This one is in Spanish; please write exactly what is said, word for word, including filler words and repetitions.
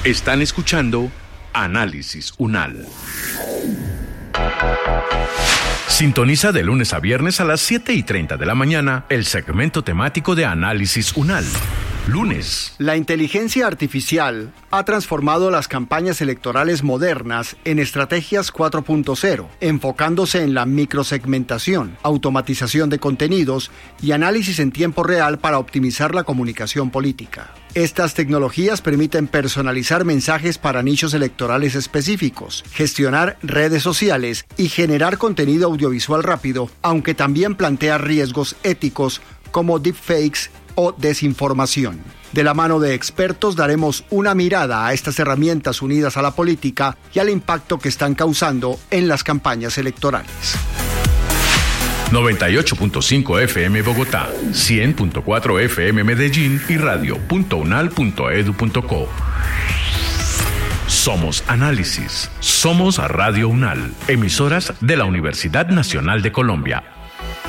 Están escuchando Análisis UNAL. Sintoniza de lunes a viernes a las siete y treinta de la mañana el segmento temático de Análisis UNAL. Lunes. La inteligencia artificial ha transformado las campañas electorales modernas en estrategias cuatro punto cero, enfocándose en la microsegmentación, automatización de contenidos y análisis en tiempo real para optimizar la comunicación política. Estas tecnologías permiten personalizar mensajes para nichos electorales específicos, gestionar redes sociales y generar contenido audiovisual rápido, aunque también plantea riesgos éticos como deepfakes o desinformación. De la mano de expertos daremos una mirada a estas herramientas unidas a la política y al impacto que están causando en las campañas electorales. noventa y ocho punto cinco F M Bogotá, cien punto cuatro F M Medellín y radio punto unal punto edu punto co. Somos Análisis, somos Radio UNAL, emisoras de la Universidad Nacional de Colombia.